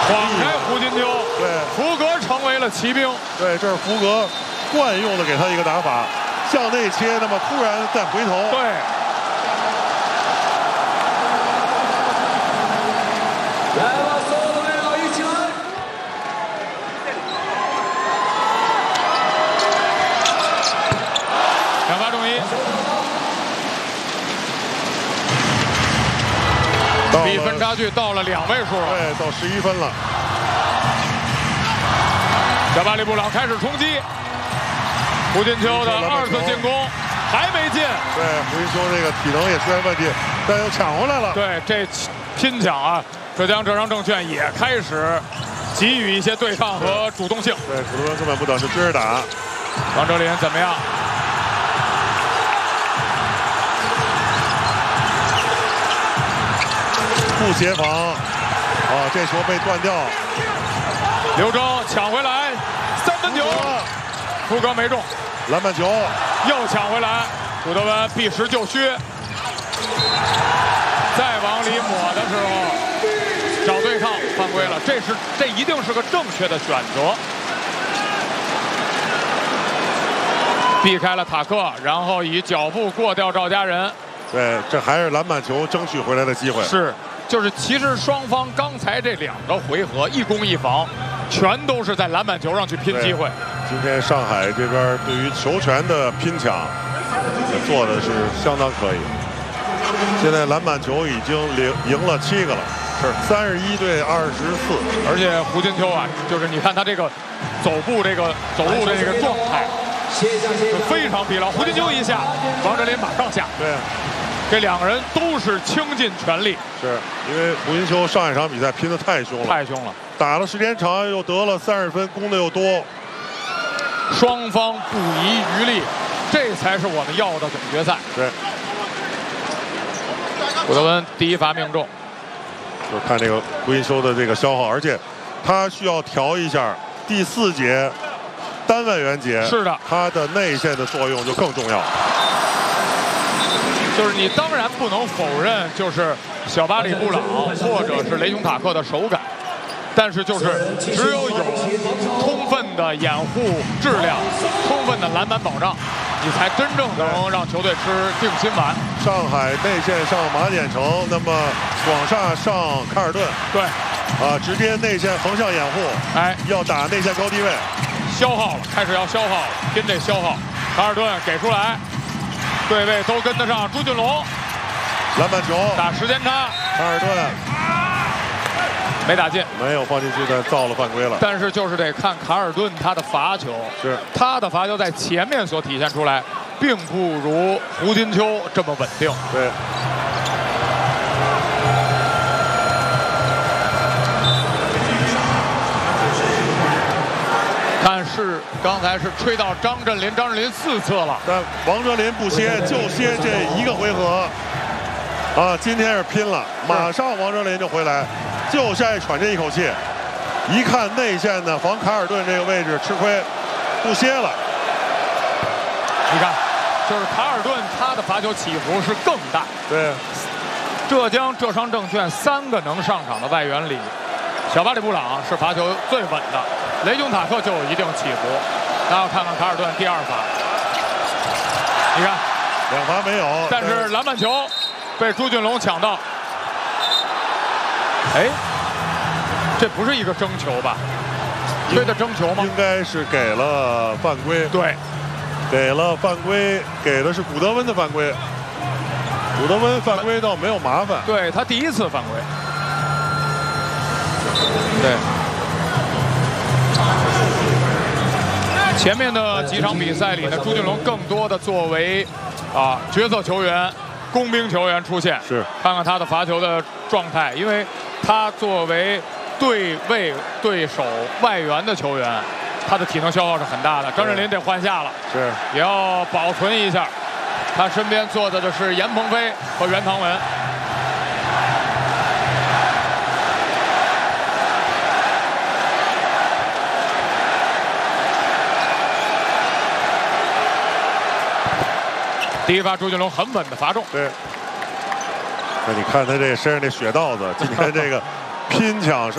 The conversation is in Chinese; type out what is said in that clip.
晃开胡金秋， 对， 福格成为了骑兵。 对，这是福格惯用的给他一个打法，向内切，那么突然再回头。 对。 来吧，所有的位老一起来。 两发中一。比分差距到了2位数了。 对，到11分了。 小巴里布朗开始冲击，胡金秋的2次进攻还没进。 对，胡金秋这个体能也出现问题，但又抢回来了。 对，这拼抢啊，浙江浙商证券也开始给予一些对抗和主动性。 对，古德温根本不等，就追着打。 王哲林怎么样？ 不协防，这球被断掉。 刘铮抢回来，3分球，福格没中， 篮板球又抢回来，古德温避实就虚，再往里抹的时候找对抗犯规了，这一定是个正确的选择，避开了塔克，然后以脚步过掉赵家人。 对，这还是篮板球争取回来的机会。 是。就是其实双方刚才这2个回合一攻一防，全都是在篮板球上去拼机会。 今天上海这边对于球权的拼抢也做的是相当可以。现在篮板球已经赢了7个了，是31对24。 而且胡金秋啊，就是你看他这个走路的这个状态，非常疲劳。胡金秋一下，王哲林马上下。 对。 这2个人都是倾尽全力， 是因为胡金秋上一场比赛拼得太凶了， 太凶了， 打了时间长，又得了30分，攻的又多， 双方不遗余力，这才是我们要的总决赛。 对， 古德温第1罚命中， 就看这个胡金秋的这个消耗，而且他需要调一下第4节单外援节， 是的， 他的内线的作用就更重要。 就是你当然不能否认，就是小巴里布朗或者是雷雄塔克的手感，但是就是只有充分的掩护质量、充分的篮板保障，你才真正能让球队吃定心丸。 上海内线上马典成，那么广厦上卡尔顿， 对， 直接内线横向掩护，要打内线高低位， 消耗了，开始要消耗了，拼这消耗。卡尔顿给出来。对位都跟得上，朱俊龙， 篮板球打时间差， 卡尔顿没打进， 没有放进去的造了犯规了。 但是就是得看卡尔顿他的罚球， 是他的罚球在前面所体现出来，并不如胡金秋这么稳定。 对。 但是刚才是吹到张镇麟4次了， 但王哲林不歇，就歇这1个回合，今天是拼了，马上王哲林就回来，就下去喘这一口气，一看内线的防卡尔顿这个位置吃亏，不歇了。 你看，就是卡尔顿他的罚球起伏是更大。 对， 浙江浙商证券3个能上场的外援里，小巴里布朗是罚球最稳的。雷雄塔克就有一定起伏，然后看看卡尔顿第2罚，你看 2罚没有， 但是篮板球被朱俊龙抢到，这不是一个争球吧？吹的争球吗？ 应该是给了犯规， 对， 给了犯规，给的是古德温的犯规，古德温犯规倒没有麻烦， 对他第1次犯规，对。前面的几场比赛里呢，朱俊龙更多的作为角色球员、工兵球员出现。 是， 看看他的罚球的状态，因为他作为对位对手外援的球员，他的体能消耗是很大的。张镇麟得换下了， 是， 也要保存一下。他身边坐的是严鹏飞和袁唐文。第1罚朱俊龙很稳的罚中。 对。那你看他这身上这血道子，今天这个拼抢是。